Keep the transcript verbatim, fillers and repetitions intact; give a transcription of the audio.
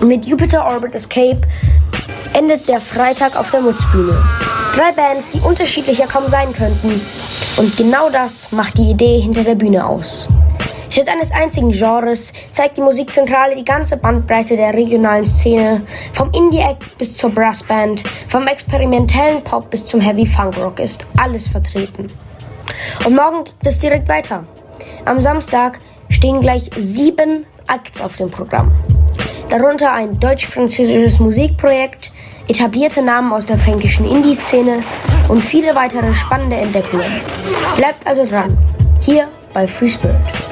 Mit Jupiter Orbit Escape endet der Freitag auf der Mutzbühne. Drei Bands, die unterschiedlicher kaum sein könnten. Und genau das macht die Idee hinter der Bühne aus. Statt eines einzigen Genres zeigt die Musikzentrale die ganze Bandbreite der regionalen Szene, vom Indie-Act bis zur Brassband, vom experimentellen Pop bis zum Heavy-Funk-Rock ist alles vertreten. Und morgen geht es direkt weiter. Am Samstag stehen gleich sieben Acts auf dem Programm. Darunter ein deutsch-französisches Musikprojekt, etablierte Namen aus der fränkischen Indie-Szene und viele weitere spannende Entdeckungen. Bleibt also dran, hier bei Free Spirit.